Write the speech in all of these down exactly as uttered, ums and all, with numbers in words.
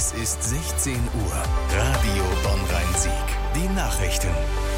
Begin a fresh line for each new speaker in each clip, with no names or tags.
Es ist sechzehn Uhr. Radio Bonn-Rhein-Sieg. Die Nachrichten.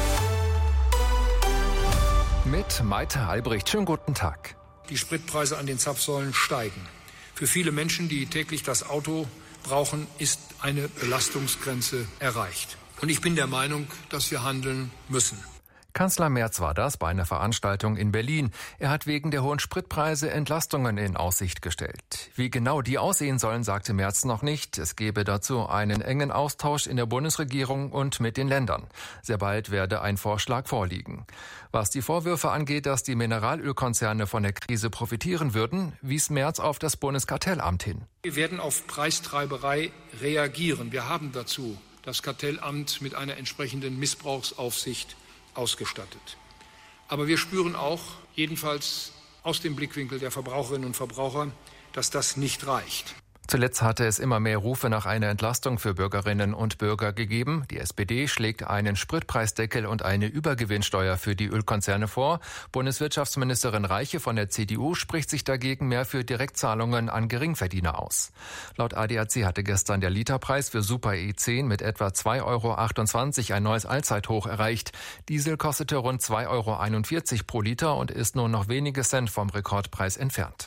Mit Maite Albrecht. Schönen guten Tag.
Die Spritpreise an den Zapfsäulen steigen. Für viele Menschen, die täglich das Auto brauchen, ist eine Belastungsgrenze erreicht. Und ich bin der Meinung, dass wir handeln müssen.
Kanzler Merz war das bei einer Veranstaltung in Berlin. Er hat wegen der hohen Spritpreise Entlastungen in Aussicht gestellt. Wie genau die aussehen sollen, sagte Merz noch nicht. Es gebe dazu einen engen Austausch in der Bundesregierung und mit den Ländern. Sehr bald werde ein Vorschlag vorliegen. Was die Vorwürfe angeht, dass die Mineralölkonzerne von der Krise profitieren würden, wies Merz auf das Bundeskartellamt hin.
Wir werden auf Preistreiberei reagieren. Wir haben dazu das Kartellamt mit einer entsprechenden Missbrauchsaufsicht ausgestattet. Aber wir spüren auch, jedenfalls aus dem Blickwinkel der Verbraucherinnen und Verbraucher, dass das nicht reicht.
Zuletzt hatte es immer mehr Rufe nach einer Entlastung für Bürgerinnen und Bürger gegeben. Die S P D schlägt einen Spritpreisdeckel und eine Übergewinnsteuer für die Ölkonzerne vor. Bundeswirtschaftsministerin Reiche von der C D U spricht sich dagegen mehr für Direktzahlungen an Geringverdiener aus. Laut A D A C hatte gestern der Literpreis für Super E zehn mit etwa zwei Euro achtundzwanzig ein neues Allzeithoch erreicht. Diesel kostete rund zwei Euro einundvierzig pro Liter und ist nur noch wenige Cent vom Rekordpreis entfernt.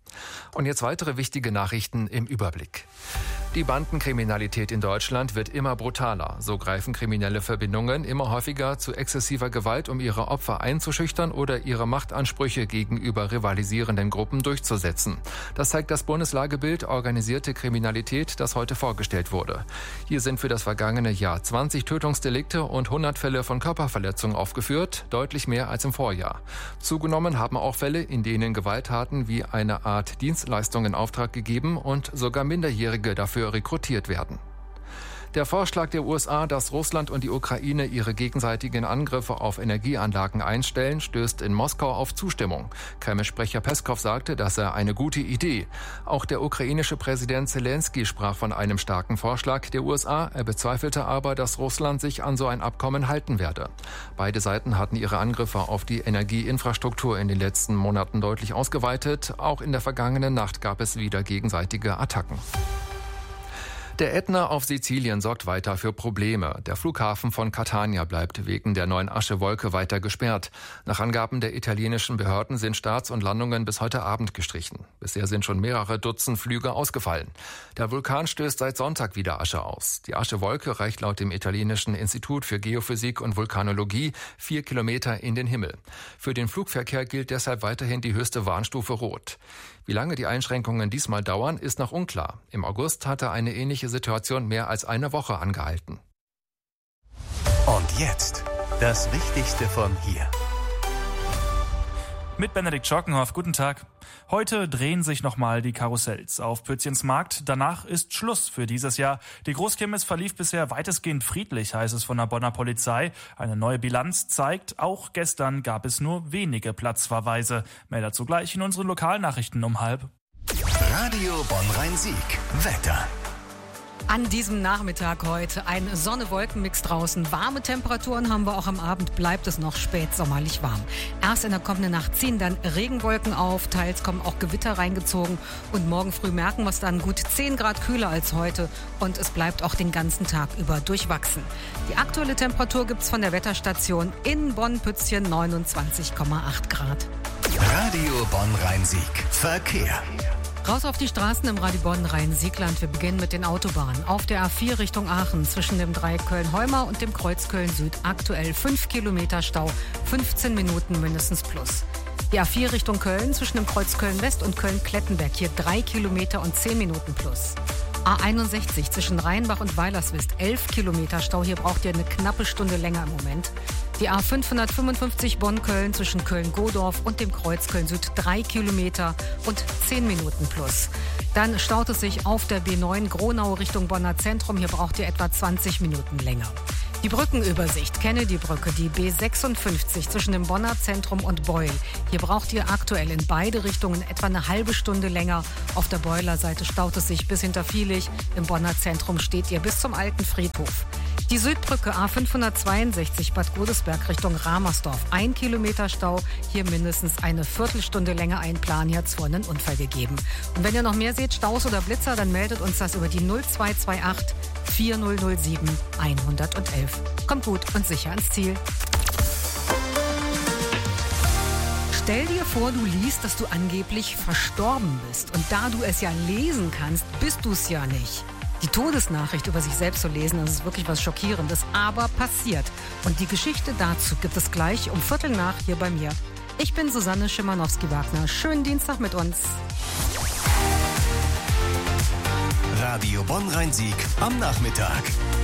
Und jetzt weitere wichtige Nachrichten im Überblick. Die Bandenkriminalität in Deutschland wird immer brutaler. So greifen kriminelle Verbindungen immer häufiger zu exzessiver Gewalt, um ihre Opfer einzuschüchtern oder ihre Machtansprüche gegenüber rivalisierenden Gruppen durchzusetzen. Das zeigt das Bundeslagebild Organisierte Kriminalität, das heute vorgestellt wurde. Hier sind für das vergangene Jahr zwanzig Tötungsdelikte und hundert Fälle von Körperverletzung aufgeführt, deutlich mehr als im Vorjahr. Zugenommen haben auch Fälle, in denen Gewalttaten wie eine Art Dienstleistung in Auftrag gegeben und sogar Minderjährige dafür rekrutiert werden. Der Vorschlag der U S A, dass Russland und die Ukraine ihre gegenseitigen Angriffe auf Energieanlagen einstellen, stößt in Moskau auf Zustimmung. Kreml-Sprecher Peskow sagte, das sei eine gute Idee. Auch der ukrainische Präsident Zelensky sprach von einem starken Vorschlag der U S A. Er bezweifelte aber, dass Russland sich an so ein Abkommen halten werde. Beide Seiten hatten ihre Angriffe auf die Energieinfrastruktur in den letzten Monaten deutlich ausgeweitet. Auch in der vergangenen Nacht gab es wieder gegenseitige Attacken. Der Ätna auf Sizilien sorgt weiter für Probleme. Der Flughafen von Catania bleibt wegen der neuen Aschewolke weiter gesperrt. Nach Angaben der italienischen Behörden sind Starts und Landungen bis heute Abend gestrichen. Bisher sind schon mehrere Dutzend Flüge ausgefallen. Der Vulkan stößt seit Sonntag wieder Asche aus. Die Aschewolke reicht laut dem italienischen Institut für Geophysik und Vulkanologie vier Kilometer in den Himmel. Für den Flugverkehr gilt deshalb weiterhin die höchste Warnstufe Rot. Wie lange die Einschränkungen diesmal dauern, ist noch unklar. Im August hatte eine ähnliche Situation mehr als eine Woche angehalten.
Und jetzt das Wichtigste von hier.
Mit Benedikt Schockenhoff, guten Tag. Heute drehen sich nochmal die Karussells auf Pützchens Markt. Danach ist Schluss für dieses Jahr. Die Großkirmes verlief bisher weitestgehend friedlich, heißt es von der Bonner Polizei. Eine neue Bilanz zeigt, auch gestern gab es nur wenige Platzverweise. Mehr dazu gleich in unseren Lokalnachrichten um halb.
Radio Bonn-Rhein-Sieg. Wetter.
An diesem Nachmittag heute ein Sonne-Wolken-Mix draußen. Warme Temperaturen haben wir auch am Abend, bleibt es noch spätsommerlich warm. Erst in der kommenden Nacht ziehen dann Regenwolken auf, teils kommen auch Gewitter reingezogen und morgen früh merken wir es dann gut zehn Grad kühler als heute und es bleibt auch den ganzen Tag über durchwachsen. Die aktuelle Temperatur gibt's von der Wetterstation in Bonn-Pützchen neunundzwanzig Komma acht Grad.
Radio Bonn-Rhein-Sieg. Verkehr.
Raus auf die Straßen im Radio Bonn-Rhein-Siegland. Wir beginnen mit den Autobahnen. Auf der A vier Richtung Aachen zwischen dem Dreieck Köln-Heumer und dem Kreuz Köln-Süd aktuell fünf Kilometer Stau, fünfzehn Minuten mindestens plus. Die A vier Richtung Köln zwischen dem Kreuz Köln-West und Köln-Klettenberg hier drei Kilometer und zehn Minuten plus. A einundsechzig zwischen Rheinbach und Weilerswist elf Kilometer Stau. Hier braucht ihr eine knappe Stunde länger im Moment. Die A fünfhundertfünfundfünfzig Bonn-Köln zwischen Köln-Godorf und dem Kreuz Köln-Süd drei Kilometer und zehn Minuten plus. Dann staut es sich auf der B neun Gronau Richtung Bonner Zentrum. Hier braucht ihr etwa zwanzig Minuten länger. Die Brückenübersicht, Kennedy-Brücke, die B sechsundfünfzig zwischen dem Bonner Zentrum und Beul. Hier braucht ihr aktuell in beide Richtungen etwa eine halbe Stunde länger. Auf der Beuler Seite staut es sich bis hinter Viehlich. Im Bonner Zentrum steht ihr bis zum alten Friedhof. Die Südbrücke A fünfhundertzweiundsechzig Bad Godesberg Richtung Ramersdorf. Ein Kilometer Stau, hier mindestens eine Viertelstunde länger einplanen. Hier hat es vorhin einen Unfall gegeben. Und wenn ihr noch mehr seht, Staus oder Blitzer, dann meldet uns das über die null zwei zwei acht vier null null sieben eins eins eins. Kommt gut und sicher ans Ziel. Stell dir vor, du liest, dass du angeblich verstorben bist. Und da du es ja lesen kannst, bist du es ja nicht. Die Todesnachricht über sich selbst zu lesen, das ist wirklich was Schockierendes, aber passiert. Und die Geschichte dazu gibt es gleich um Viertel nach hier bei mir. Ich bin Susanne Schimanowski-Wagner. Schönen Dienstag mit uns.
Radio Bonn-Rhein-Sieg am Nachmittag.